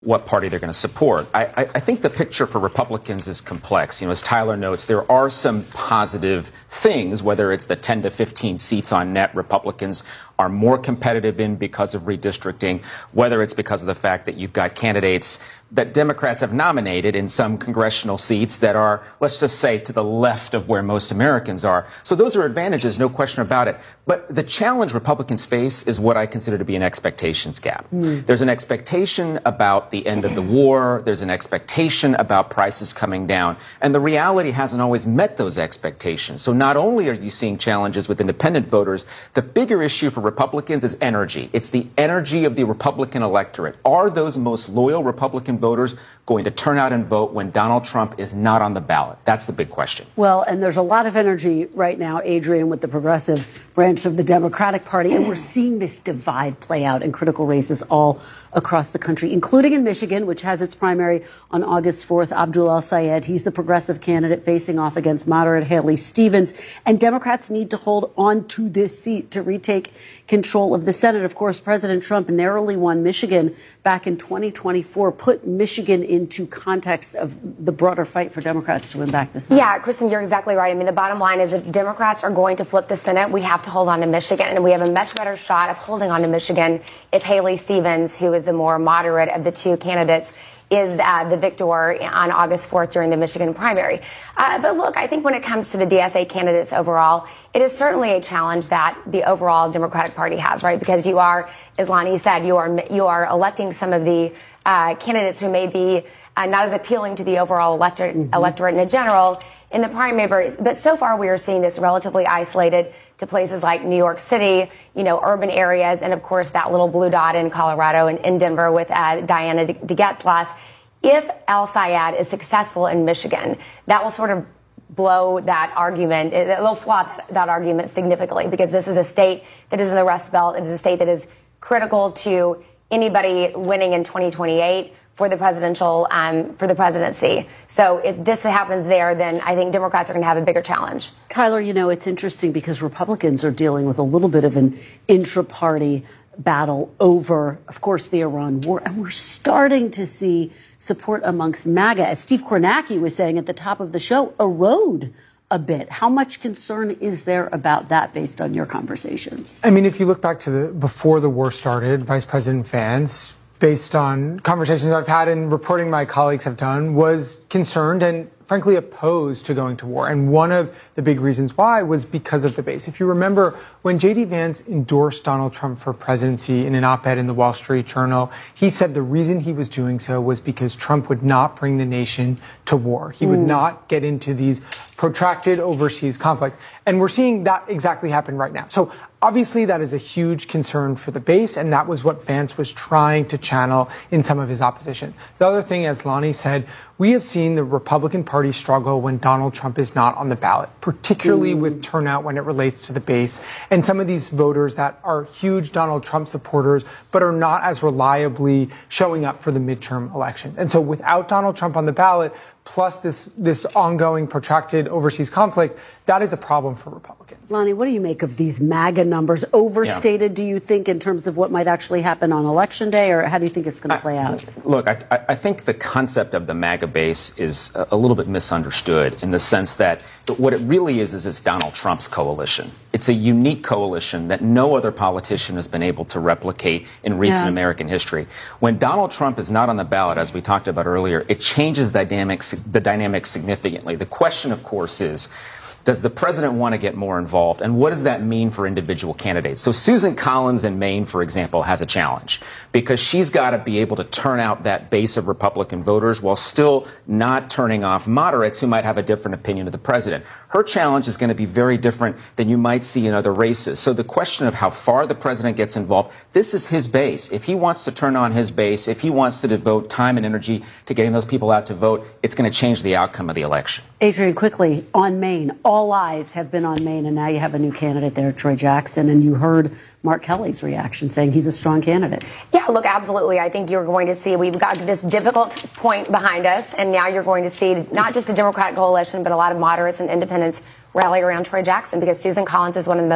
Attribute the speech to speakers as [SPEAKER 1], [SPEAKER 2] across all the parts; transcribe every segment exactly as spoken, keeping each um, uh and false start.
[SPEAKER 1] what party they're going to support. I, I, I think the picture for Republicans is complex. You know, as Tyler notes, there are some positive things, whether it's the ten to fifteen seats on net Republicans are more competitive in because of redistricting, whether it's because of the fact that you've got candidates that Democrats have nominated in some congressional seats that are, let's just say, to the left of where most Americans are. So those are advantages, no question about it. But the challenge Republicans face is what I consider to be an expectations gap. Mm. There's an expectation about the end of the war. There's an expectation about prices coming down. And the reality hasn't always met those expectations. So not only are you seeing challenges with independent voters, the bigger issue for Republicans is energy. It's the energy of the Republican electorate. Are those most loyal Republican voters going to turn out and vote when Donald Trump is not on the ballot? That's the big question.
[SPEAKER 2] Well, and there's a lot of energy right now, Adrian, with the progressive branch of the Democratic Party. And we're seeing this divide play out in critical races all across the country, including in Michigan, which has its primary on August fourth. Abdul El-Sayed, he's the progressive candidate facing off against moderate Haley Stevens. And Democrats need to hold on to this seat to retake control of the Senate. Of course, President Trump narrowly won Michigan back in twenty twenty-four, put Michigan into context of the broader fight for Democrats to win back the Senate.
[SPEAKER 3] Yeah, Kristen, you're exactly right. I mean, the bottom line is if Democrats are going to flip the Senate, we have to hold on to Michigan. And we have a much better shot of holding on to Michigan if Haley Stevens, who is the more moderate of the two candidates, is uh, the victor on August fourth during the Michigan primary. Uh, but look, I think when it comes to the D S A candidates overall, it is certainly a challenge that the overall Democratic Party has, right? Because you are, as Lonnie said, you are you are electing some of the uh, candidates who may be uh, not as appealing to the overall electorate, mm-hmm. electorate in general in the primary. But so far, we are seeing this relatively isolated to places like New York City, you know, urban areas, and of course that little blue dot in Colorado and in Denver with uh, Diana DeGetzlass. If El-Sayed is successful in Michigan, that will sort of blow that argument, it will flop that argument significantly, because this is a state that is in the Rust Belt. It is a state that is critical to anybody winning in twenty twenty-eight for the presidential, um, for the presidency. So if this happens there, then I think Democrats are going to have a bigger challenge.
[SPEAKER 2] Tyler, you know, it's interesting because Republicans are dealing with a little bit of an intra-party battle over, of course, the Iran war. And we're starting to see support amongst MAGA, as Steve Kornacki was saying at the top of the show, erode a bit. How much concern is there about that based on your conversations?
[SPEAKER 4] I mean, if you look back to the before the war started, Vice President Vance, based on conversations I've had and reporting my colleagues have done, was concerned and frankly opposed to going to war. And one of the big reasons why was because of the base. If you remember, when J D. Vance endorsed Donald Trump for presidency in an op-ed in the Wall Street Journal, he said the reason he was doing so was because Trump would not bring the nation to war. He would mm. not get into these protracted overseas conflicts. And we're seeing that exactly happen right now. So obviously, that is a huge concern for the base, and that was what Vance was trying to channel in some of his opposition. The other thing, as Lonnie said, we have seen the Republican Party struggle when Donald Trump is not on the ballot, particularly mm. with turnout when it relates to the base. And some of these voters that are huge Donald Trump supporters, but are not as reliably showing up for the midterm election. And so without Donald Trump on the ballot, plus this this ongoing protracted overseas conflict, that is a problem for Republicans.
[SPEAKER 2] Lonnie, what do you make of these MAGA numbers? Overstated, yeah. do you think, in terms of what might actually happen on Election Day, or how do you think it's going to play
[SPEAKER 1] I,
[SPEAKER 2] out?
[SPEAKER 1] Look, I, I think the concept of the MAGA base is a, a little bit misunderstood in the sense that what it really is is it's Donald Trump's coalition. It's a unique coalition that no other politician has been able to replicate in recent yeah. American history. When Donald Trump is not on the ballot, as we talked about earlier, it changes the dynamics, the dynamics significantly. The question, of course, is, does the president want to get more involved? And what does that mean for individual candidates? So Susan Collins in Maine, for example, has a challenge because she's got to be able to turn out that base of Republican voters while still not turning off moderates who might have a different opinion of the president. Her challenge is going to be very different than you might see in other races. So the question of how far the president gets involved, this is his base. If he wants to turn on his base, if he wants to devote time and energy to getting those people out to vote, it's going to change the outcome of the election.
[SPEAKER 2] Adrian, quickly, on Maine, all eyes have been on Maine, and now you have a new candidate there, Troy Jackson, and you heard Mark Kelly's reaction saying he's a strong candidate.
[SPEAKER 3] Yeah, look, absolutely. I think you're going to see we've got this difficult point behind us, and now you're going to see not just the Democratic coalition, but a lot of moderates and independents rally around Troy Jackson because Susan Collins is one of the most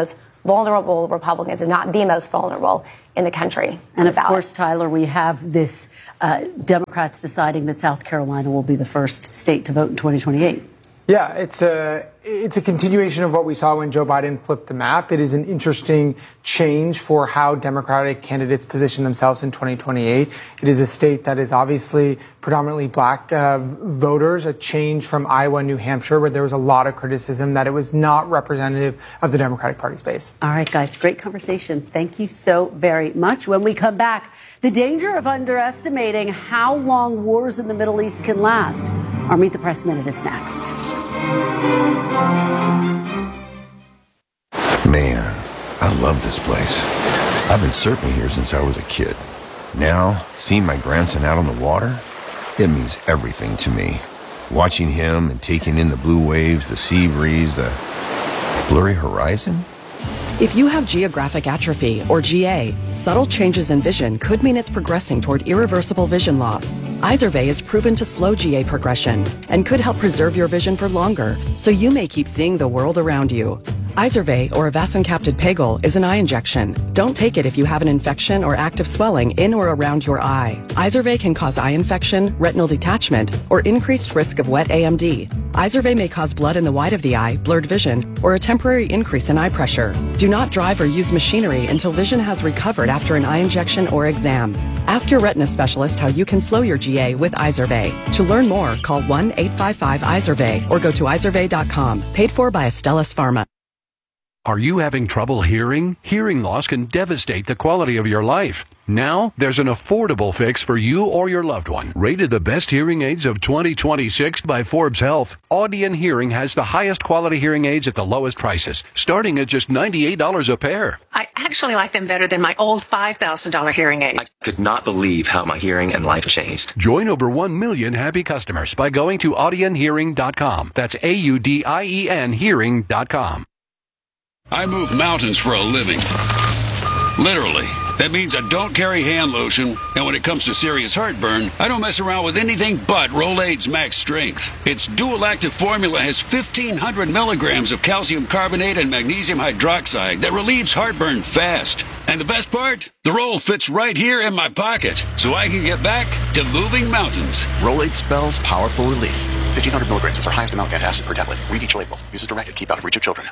[SPEAKER 3] vulnerable Republicans, if not the most vulnerable in the country.
[SPEAKER 2] And of
[SPEAKER 3] ballot.
[SPEAKER 2] course, Tyler, we have this uh, Democrats deciding that South Carolina will be the first state to vote in twenty twenty-eight.
[SPEAKER 4] Yeah, it's a it's a continuation of what we saw when Joe Biden flipped the map. It is an interesting change for how Democratic candidates position themselves in twenty twenty-eight. It is a state that is obviously predominantly black uh, voters, a change from Iowa and New Hampshire, where there was a lot of criticism that it was not representative of the Democratic Party space.
[SPEAKER 2] All right, guys, great conversation. Thank you so very much. When we come back, the danger of underestimating how long wars in the Middle East can last. Our Meet the Press Minute is next.
[SPEAKER 5] Man, I love this place. I've been surfing here since I was a kid. Now, seeing my grandson out on the water, it means everything to me. Watching him and taking in the blue waves, the sea breeze, the blurry horizon.
[SPEAKER 6] If you have geographic atrophy, or G A, subtle changes in vision could mean it's progressing toward irreversible vision loss. Izervay is proven to slow G A progression and could help preserve your vision for longer, so you may keep seeing the world around you. Izervay, or avacincaptad pegol, is an eye injection. Don't take it if you have an infection or active swelling in or around your eye. Izervay can cause eye infection, retinal detachment, or increased risk of wet A M D. Izervay may cause blood in the white of the eye, blurred vision, or a temporary increase in eye pressure. Do not drive or use machinery until vision has recovered after an eye injection or exam. Ask your retina specialist how you can slow your G A with Izervay. To learn more, call one eight five five Izervay or go to izervay dot com. Paid for by Astellas Pharma.
[SPEAKER 7] Are you having trouble hearing? Hearing loss can devastate the quality of your life. Now, there's an affordable fix for you or your loved one. Rated the best hearing aids of twenty twenty-six by Forbes Health, Audion Hearing has the highest quality hearing aids at the lowest prices, starting at just ninety-eight dollars a pair.
[SPEAKER 8] I actually like them better than my old five thousand dollars hearing aid.
[SPEAKER 9] I could not believe how my hearing and life changed.
[SPEAKER 7] Join over one million happy customers by going to audion hearing dot com. That's A U D I E N hearing dot com.
[SPEAKER 10] I move mountains for a living. Literally. That means I don't carry hand lotion, and when it comes to serious heartburn, I don't mess around with anything but Rolaids Max Strength. Its dual-active formula has fifteen hundred milligrams of calcium carbonate and magnesium hydroxide that relieves heartburn fast. And the best part? The roll fits right here in my pocket, so I can get back to moving mountains.
[SPEAKER 11] Rolaids spells powerful relief. fifteen hundred milligrams is our highest amount of antacid per tablet. Read each label. Use as directed. Keep out of reach of children.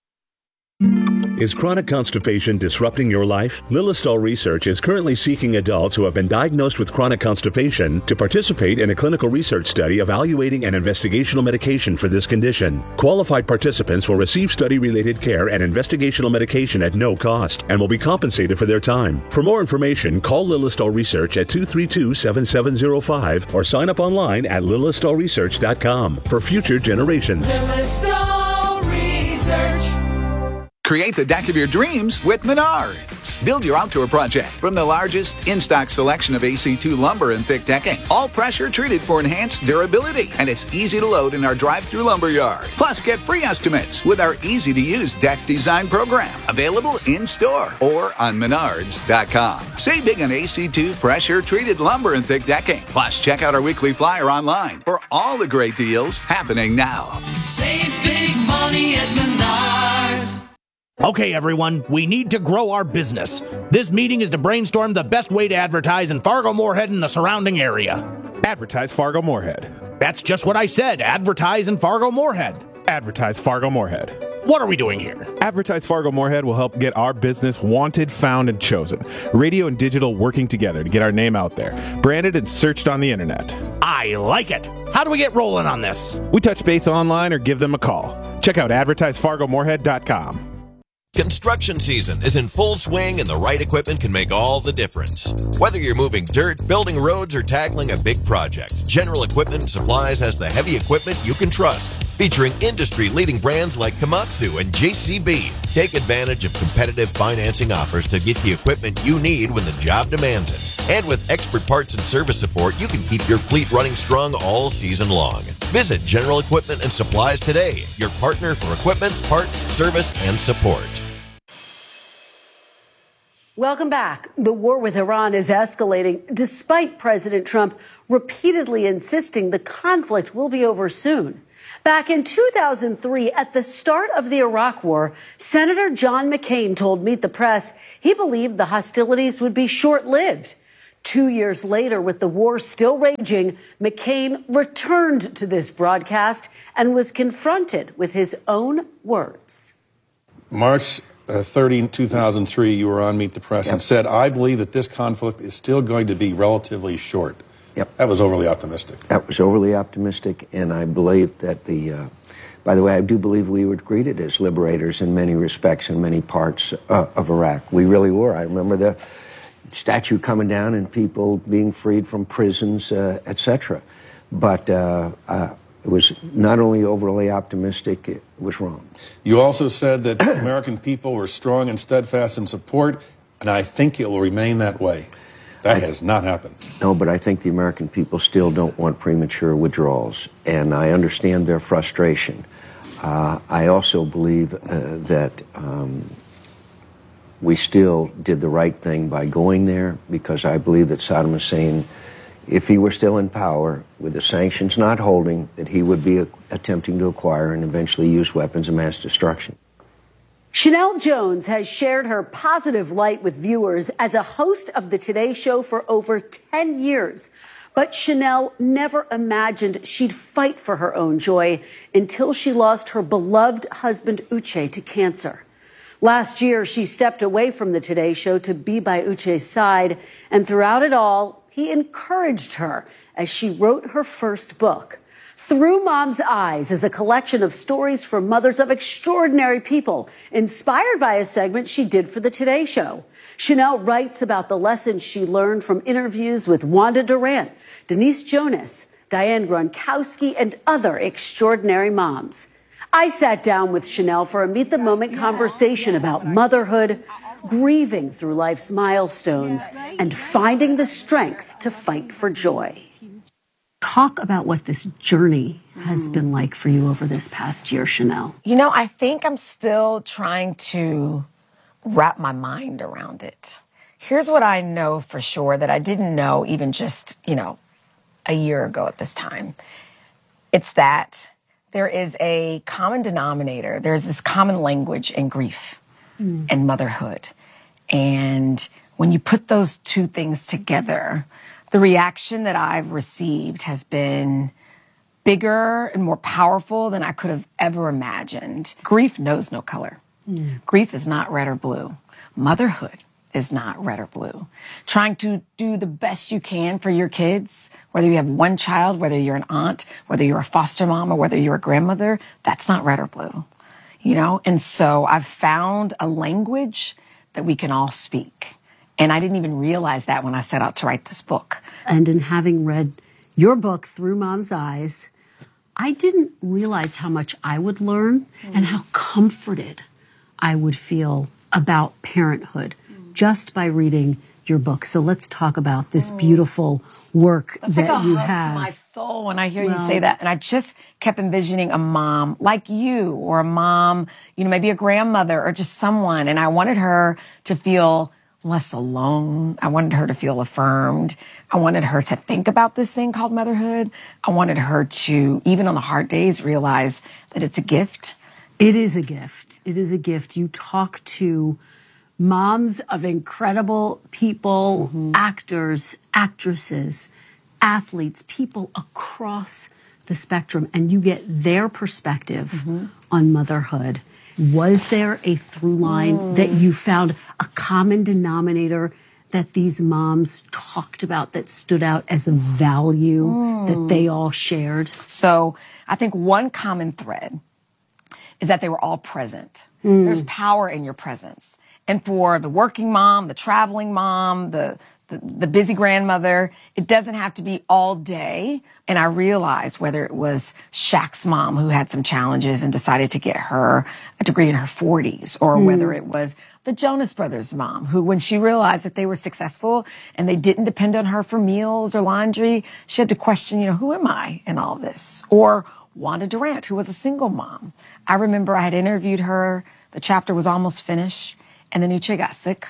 [SPEAKER 12] Is chronic constipation disrupting your life? Lilistol Research is currently seeking adults who have been diagnosed with chronic constipation to participate in a clinical research study evaluating an investigational medication for this condition. Qualified participants will receive study-related care and investigational medication at no cost and will be compensated for their time. For more information, call Lilistol Research at two three two, seven seven zero five or sign up online at lilistol research dot com for future generations.
[SPEAKER 13] Lilistol Research. Create the deck of your dreams with Menards. Build your outdoor project from the largest in-stock selection of A C two lumber and thick decking. All pressure treated for enhanced durability. And it's easy to load in our drive-through lumber yard. Plus, get free estimates with our easy-to-use deck design program. Available in-store or on menards dot com. Save big on A C two pressure treated lumber and thick decking. Plus, check out our weekly flyer online for all the great deals happening now.
[SPEAKER 14] Save big money at Menards.
[SPEAKER 15] Okay, everyone, we need to grow our business. This meeting is to brainstorm the best way to advertise in Fargo-Moorhead and the surrounding area.
[SPEAKER 16] Advertise Fargo-Moorhead.
[SPEAKER 15] That's just what I said. Advertise in Fargo-Moorhead.
[SPEAKER 16] Advertise Fargo-Moorhead.
[SPEAKER 15] What are we doing here?
[SPEAKER 16] Advertise Fargo-Moorhead will help get our business wanted, found, and chosen. Radio and digital working together to get our name out there. Branded and searched on the internet.
[SPEAKER 15] I like it. How do we get rolling on this?
[SPEAKER 16] We touch base online or give them a call. Check out advertise fargo moorhead dot com.
[SPEAKER 17] Construction season is in full swing and the right equipment can make all the difference. Whether you're moving dirt, building roads, or tackling a big project, General Equipment and Supplies has the heavy equipment you can trust. Featuring industry-leading brands like Komatsu and J C B. Take advantage of competitive financing offers to get the equipment you need when the job demands it. And with expert parts and service support, you can keep your fleet running strong all season long. Visit General Equipment and Supplies today, your partner for equipment, parts, service, and support.
[SPEAKER 2] Welcome back. The war with Iran is escalating despite President Trump repeatedly insisting the conflict will be over soon. Back in two thousand three, at the start of the Iraq War, Senator John McCain told Meet the Press he believed the hostilities would be short-lived. Two years later, with the war still raging, McCain returned to this broadcast and was confronted with his own words.
[SPEAKER 18] March uh, thirtieth, two thousand three, you were on Meet the Press
[SPEAKER 19] Yep.
[SPEAKER 18] and said, I believe that this conflict is still going to be relatively short.
[SPEAKER 19] Yep.
[SPEAKER 18] That was overly optimistic.
[SPEAKER 19] That was overly optimistic, and I believe that the, uh, by the way, I do believe we were greeted as liberators in many respects in many parts uh, of Iraq. We really were. I remember the statue coming down and people being freed from prisons, uh, et cetera. But uh, uh, it was not only overly optimistic, it was wrong.
[SPEAKER 18] You also said that American people were strong and steadfast in support, and I think it will remain that way. That has not happened.
[SPEAKER 19] No, but I think the American people still don't want premature withdrawals, and I understand their frustration. Uh, I also believe uh, that um, we still did the right thing by going there, because I believe that Saddam Hussein, if he were still in power, with the sanctions not holding, that he would be attempting to acquire and eventually use weapons of mass destruction.
[SPEAKER 2] Chanel Jones has shared her positive light with viewers as a host of the Today Show for over ten years. But Chanel never imagined she'd fight for her own joy until she lost her beloved husband Uche to cancer. Last year, she stepped away from the Today Show to be by Uche's side, and throughout it all, he encouraged her as she wrote her first book. Through Mom's Eyes is a collection of stories from mothers of extraordinary people, inspired by a segment she did for the Today Show. Chanel writes about the lessons she learned from interviews with Wanda Durant, Denise Jonas, Diane Gronkowski, and other extraordinary moms. I sat down with Chanel for a Meet the Moment conversation about motherhood, grieving through life's milestones, and finding the strength to fight for joy. Talk about what this journey has been like for you over this past year, Chanel.
[SPEAKER 20] You know, I think I'm still trying to wrap my mind around it. Here's what I know for sure that I didn't know even just, you know, a year ago at this time. It's that there is a common denominator. There's this common language in grief mm. and motherhood. And when you put those two things together, the reaction that I've received has been bigger and more powerful than I could have ever imagined. Grief knows no color. Mm. Grief is not red or blue. Motherhood is not red or blue. Trying to do the best you can for your kids, whether you have one child, whether you're an aunt, whether you're a foster mom, or whether you're a grandmother, that's not red or blue, you know? And so I've found a language that we can all speak. And I didn't even realize that when I set out to write this book.
[SPEAKER 2] And in having read your book, Through Mom's Eyes, I didn't realize how much I would learn mm. and how comforted I would feel about parenthood mm. just by reading your book. So let's talk about this mm. beautiful work
[SPEAKER 20] That's
[SPEAKER 2] that
[SPEAKER 20] like a
[SPEAKER 2] you
[SPEAKER 20] hug
[SPEAKER 2] have.
[SPEAKER 20] To my soul when I hear
[SPEAKER 2] well,
[SPEAKER 20] you say that. And I just kept envisioning a mom like you, or a mom, you know, maybe a grandmother, or just someone. And I wanted her to feel less alone. I wanted her to feel affirmed. I wanted her to think about this thing called motherhood. I wanted her to, even on the hard days, realize that it's a gift.
[SPEAKER 2] It is a gift. It is a gift. You talk to moms of incredible people, mm-hmm. actors, actresses, athletes, people across the spectrum, and you get their perspective mm-hmm. on motherhood. Was there a through line mm. that you found, a common denominator that these moms talked about that stood out as a value mm. that they all shared?
[SPEAKER 20] So I think one common thread is that they were all present. Mm. There's power in your presence. And for the working mom, the traveling mom, the The, the busy grandmother, it doesn't have to be all day. And I realized whether it was Shaq's mom who had some challenges and decided to get her a degree in her forties, or mm. whether it was the Jonas Brothers mom who, when she realized that they were successful and they didn't depend on her for meals or laundry, she had to question, you know, who am I in all this? Or Wanda Durant, who was a single mom. I remember I had interviewed her. The chapter was almost finished, and then Uche got sick.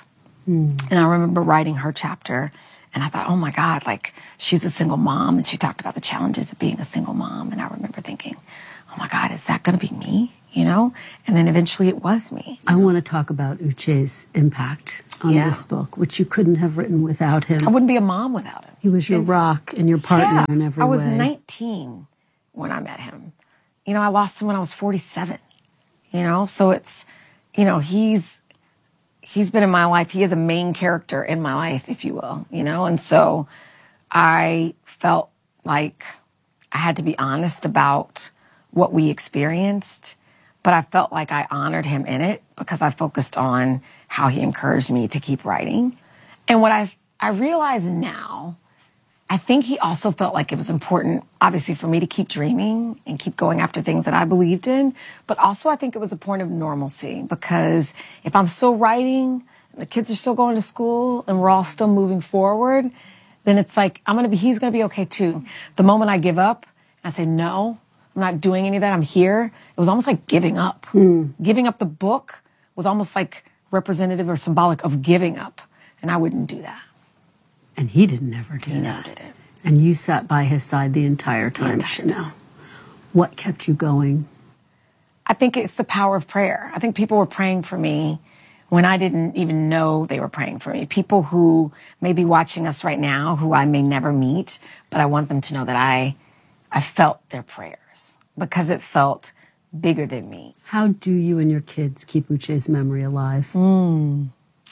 [SPEAKER 20] Mm. And I remember writing her chapter, and I thought, oh my God, like, she's a single mom, and she talked about the challenges of being a single mom. And I remember thinking, oh my God, is that going to be me? You know? And then eventually it was me.
[SPEAKER 2] I want to talk about Uche's impact on
[SPEAKER 20] Yeah.
[SPEAKER 2] this book, which you couldn't have written without him.
[SPEAKER 20] I wouldn't be a mom without him.
[SPEAKER 2] He was your
[SPEAKER 20] It's-
[SPEAKER 2] rock and your partner
[SPEAKER 20] Yeah,
[SPEAKER 2] in every
[SPEAKER 20] I was
[SPEAKER 2] way.
[SPEAKER 20] nineteen when I met him. You know, I lost him when I was forty-seven. You know, so it's, you know, he's he's been in my life. He is a main character in my life, if you will, you know? And so I felt like I had to be honest about what we experienced, but I felt like I honored him in it because I focused on how he encouraged me to keep writing. And what I I realize now, I think he also felt like it was important, obviously, for me to keep dreaming and keep going after things that I believed in. But also, I think it was a point of normalcy, because if I'm still writing, and the kids are still going to school, and we're all still moving forward, then it's like, I'm going to be, he's going to be okay too. The moment I give up, I say, no, I'm not doing any of that, I'm here, it was almost like giving up.
[SPEAKER 2] Mm.
[SPEAKER 20] Giving up the book was almost like representative or symbolic of giving up. And I wouldn't do that.
[SPEAKER 2] And he didn't ever do
[SPEAKER 20] He
[SPEAKER 2] that.
[SPEAKER 20] never did it.
[SPEAKER 2] And you sat by his side the entire time, Chanel. What kept you going?
[SPEAKER 20] I think it's the power of prayer. I think people were praying for me when I didn't even know they were praying for me. People who may be watching us right now, who I may never meet, but I want them to know that I, I felt their prayers because it felt bigger than me.
[SPEAKER 2] How do you and your kids keep Uche's memory alive?
[SPEAKER 20] Mm.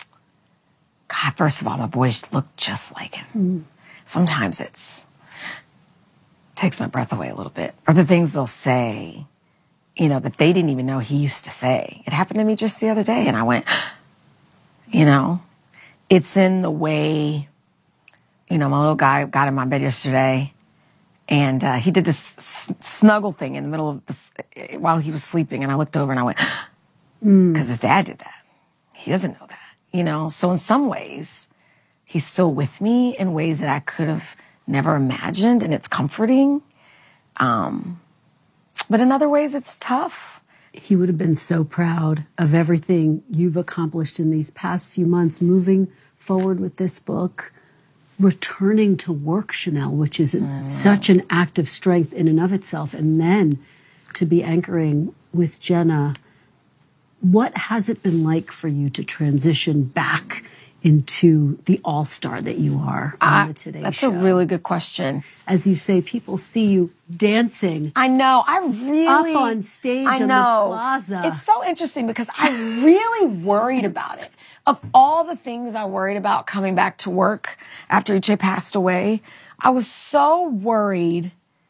[SPEAKER 20] God, first of all, my boys look just like him.
[SPEAKER 2] Mm.
[SPEAKER 20] Sometimes it's takes my breath away a little bit. Or the things they'll say, you know, that they didn't even know he used to say. It happened to me just the other day, and I went, you know, it's in the way, you know, my little guy got in my bed yesterday, and uh, he did this s- snuggle thing in the middle of this while he was sleeping, and I looked over and I went, because his dad did that. He doesn't know that. You know, so in some ways, he's still with me in ways that I could have never imagined, and it's comforting. Um, but in other ways, it's tough.
[SPEAKER 2] He would have been so proud of everything you've accomplished in these past few months, moving forward with this book, returning to work, Chanel, which is mm. such an act of strength in and of itself, and then to be anchoring with Jenna. What has it been like for you to transition back into the all-star that you are on
[SPEAKER 20] I,
[SPEAKER 2] the Today
[SPEAKER 20] that's
[SPEAKER 2] Show?
[SPEAKER 20] That's a really good question.
[SPEAKER 2] As you say, people see you dancing.
[SPEAKER 20] I know. I really...
[SPEAKER 2] Up on stage
[SPEAKER 20] I
[SPEAKER 2] in
[SPEAKER 20] know.
[SPEAKER 2] the plaza.
[SPEAKER 20] It's so interesting because I really worried about it. Of all the things I worried about coming back to work after Uche passed away, I was so worried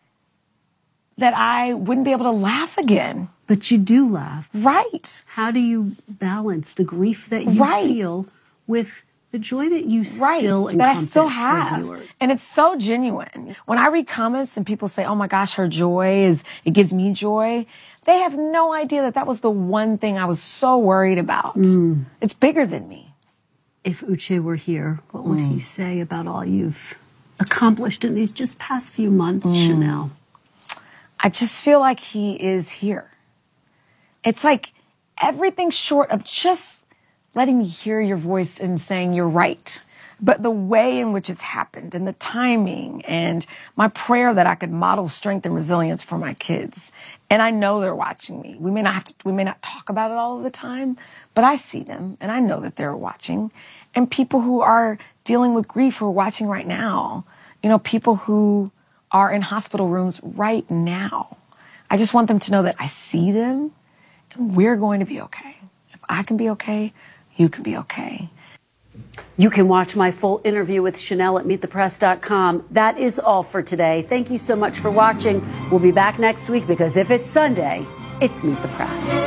[SPEAKER 20] that I wouldn't be able to laugh again.
[SPEAKER 2] But you do laugh.
[SPEAKER 20] Right.
[SPEAKER 2] How do you balance the grief that you
[SPEAKER 20] right.
[SPEAKER 2] feel with the joy that you
[SPEAKER 20] right.
[SPEAKER 2] still encompass
[SPEAKER 20] that I still
[SPEAKER 2] for
[SPEAKER 20] have?
[SPEAKER 2] viewers?
[SPEAKER 20] And it's so genuine. When I read comments and people say, oh my gosh, her joy is, it gives me joy. They have no idea that that was the one thing I was so worried about. Mm. It's bigger than me.
[SPEAKER 2] If Uche were here, what would
[SPEAKER 20] mm.
[SPEAKER 2] he say about all you've accomplished in these just past few months, mm. Chanel?
[SPEAKER 20] I just feel like he is here. It's like everything short of just letting me hear your voice and saying you're right. But the way in which it's happened and the timing and my prayer that I could model strength and resilience for my kids. And I know they're watching me. We may not have to, we may not talk about it all of the time, but I see them and I know that they're watching. And people who are dealing with grief who are watching right now, you know, people who are in hospital rooms right now. I just want them to know that I see them. We're going to be okay. If I can be okay, you can be okay.
[SPEAKER 2] You can watch my full interview with Chanel at meet the press dot com. That is all for today. Thank you so much for watching. We'll be back next week because if it's Sunday, it's Meet the Press.